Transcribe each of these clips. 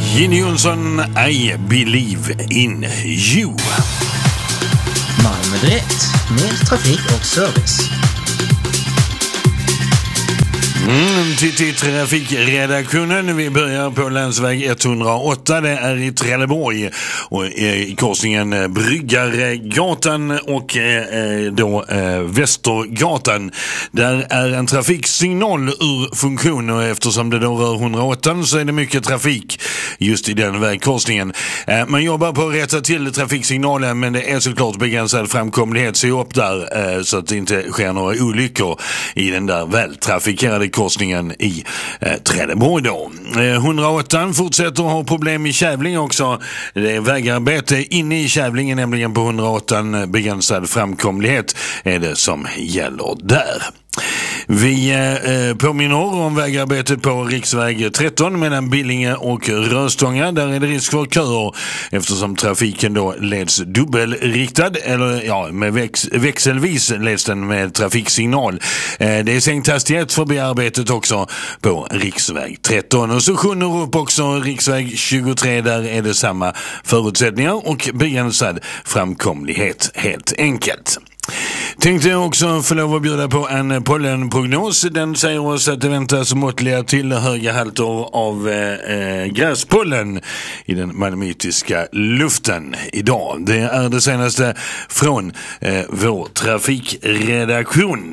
Jenny Jonsson, I believe in you. Malmö Direkt, mer trafik och service. Till trafikredaktionen. Vi börjar på länsväg 108. Det är i Trelleborg och i korsningen Bryggargatan och då Västergatan. Där är en trafiksignal ur funktion och eftersom det då rör 108 så är det mycket trafik just i den vägkorsningen. Man jobbar på att rätta till trafiksignalen, men det är såklart begränsad framkomlighet. Se upp där så att det inte sker några olyckor i den där vältrafikerade korsningen i Trelleborg då. 108 fortsätter att ha problem i Kävling också. Det är vägarbete inne i Kävlingen, nämligen på 108. Begränsad framkomlighet är det som gäller där. Vi påminner om vägarbetet på riksväg 13 mellan Billinge och Röstånga. Där är det risk för köer eftersom trafiken då leds dubbelriktad eller ja, med växelvis leds den med trafiksignal. Det är sänkt hastighet förbi arbetet också på riksväg 13. Och så skjuter upp också riksväg 23. Där är det samma förutsättningar och begränsad framkomlighet helt enkelt. Tänkte jag också få lov att bjuda på en pollenprognos. Den säger oss att det väntas måttliga till höga halter av gräspollen i den malmöitiska luften idag. Det är det senaste från vår trafikredaktion.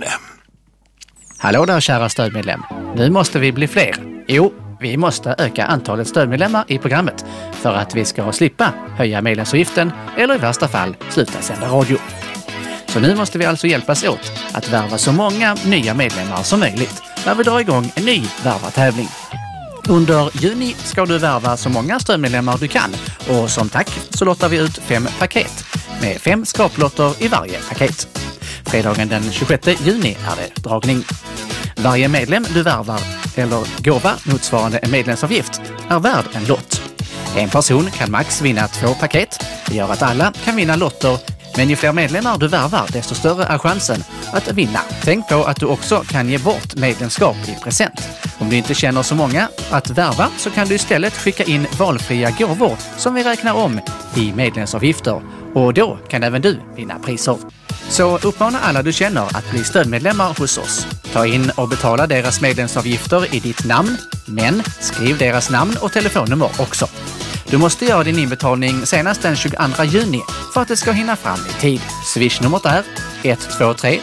Hallå där kära stödmedlem. Nu måste vi bli fler. Jo, vi måste öka antalet stödmedlemmar i programmet för att vi ska slippa höja medlemsavgiften eller i värsta fall sluta sända radio. Så nu måste vi alltså hjälpas åt att värva så många nya medlemmar som möjligt när vi drar igång en ny värvartävling. Under juni ska du värva så många stödmedlemmar du kan och som tack så lottar vi ut 5 paket med 5 skraplotter i varje paket. Fredagen den 26 juni är det dragning. Varje medlem du värvar eller gåva motsvarande en medlemsavgift är värd en lott. En person kan max vinna 2 paket. Det gör att alla kan vinna lotter. Men ju fler medlemmar du värvar, desto större är chansen att vinna. Tänk på att du också kan ge bort medlemskap i present. Om du inte känner så många att värva så kan du istället skicka in valfria gåvor som vi räknar om i medlemsavgifter. Och då kan även du vinna priser. Så uppmana alla du känner att bli stödmedlemmar hos oss. Ta in och betala deras medlemsavgifter i ditt namn, men skriv deras namn och telefonnummer också. Du måste göra din inbetalning senast den 22 juni för att det ska hinna fram i tid. Swish-numret är 123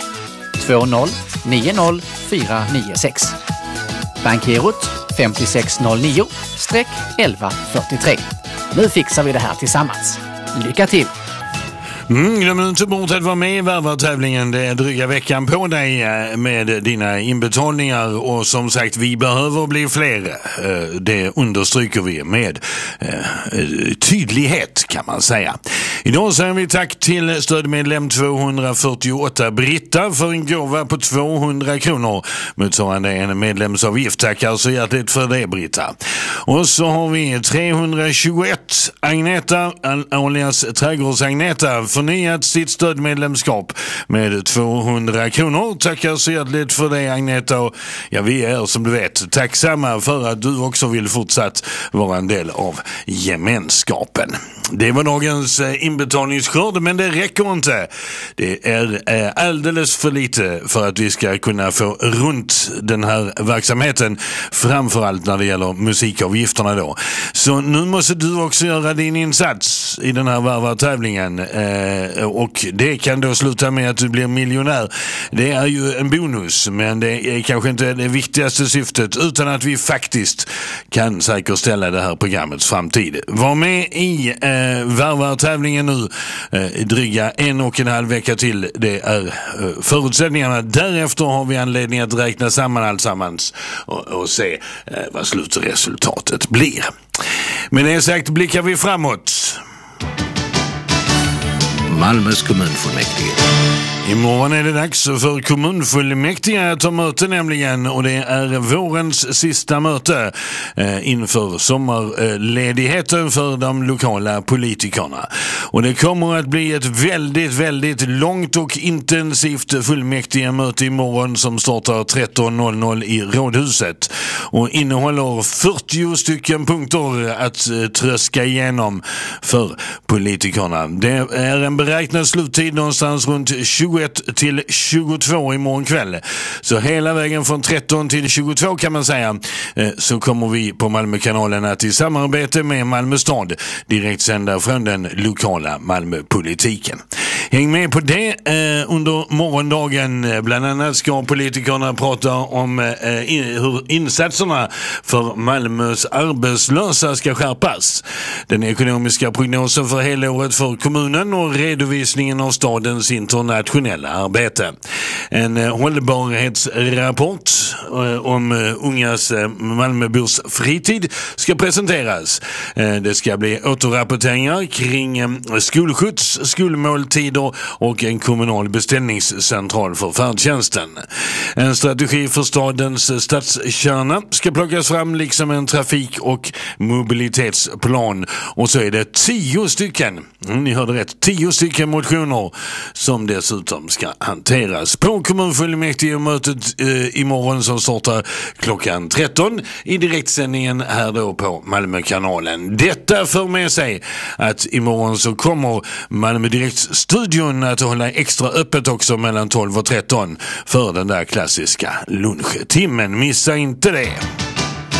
20 90 496. Bankgirot 5609-1143. Nu fixar vi det här tillsammans. Lycka till! Glöm inte bort att vara med i värvartävlingen. Det är dryga veckan på dig med dina inbetalningar och som sagt, vi behöver bli fler. Det understryker vi med tydlighet kan man säga. Idag säger vi tack till stödmedlem 248 Britta för en gåva på 200 kronor motsvarande en medlemsavgift. Tackar så hjärtligt för det, Britta. Och så har vi 321 Agneta, alias Trädgårds-Agneta, förnyat sitt stödmedlemskap med 200 kronor. Tackar så hjärtligt för det, Agneta. Och ja, vi är som du vet tacksamma för att du också vill fortsatt vara en del av gemenskapen. Det var dagens inbetalningsskörd, men det räcker inte. Det är alldeles för lite för att vi ska kunna få runt den här verksamheten, framförallt när det gäller musikavgifterna då. Så nu måste du också göra din insats i den här värvartävlingen och det kan då sluta med att du blir miljonär. Det är ju en bonus, men det är kanske inte det viktigaste syftet, utan att vi faktiskt kan säkerställa det här programmets framtid. Var med i värvartävlingen nu dryga 1,5 vecka till. Det är förutsättningarna. Därefter har vi anledning att räkna samman alltsammans och se vad slutresultatet blir. Men det är sagt, blickar vi framåt. Malmös kommunfullmäktige. Imorgon är det dags för kommunfullmäktige att ta möte nämligen, och det är vårens sista möte inför sommarledigheten för de lokala politikerna. Och det kommer att bli ett väldigt långt och intensivt fullmäktige möte imorgon som startar 13.00 i Rådhuset och innehåller 40 stycken punkter att tröska igenom för politikerna. Det är en beräknad sluttid någonstans runt 21 till 22 imorgon kväll. Så hela vägen från 13 till 22 kan man säga, så kommer vi på Malmökanalen att i samarbete med Malmö stad direkt sända från den lokala Malmöpolitiken. Häng med på det under morgondagen. Bland annat ska politikerna prata om hur insatserna för Malmös arbetslösa ska skärpas. Den ekonomiska prognosen för hela året för kommunen och redovisningen av stadens internationella arbete. En hållbarhetsrapport om ungas Malmöbors fritid ska presenteras. Det ska bli återrapporteringar kring skolskjuts, skolmåltider och en kommunal beställningscentral för färdtjänsten. En strategi för stadens stadskärna ska plockas fram liksom en trafik- och mobilitetsplan. Och så är det 10 stycken, ni hörde rätt, 10 stycken motioner som dessutom ska hanteras på kommunfullmäktige-mötet imorgon som startar klockan 13 i direktsändningen här då på Malmökanalen. Detta för med sig att imorgon så kommer Malmö Direkt-studion att hålla extra öppet också mellan 12 och 13 för den där klassiska lunchtimmen. Missa inte det!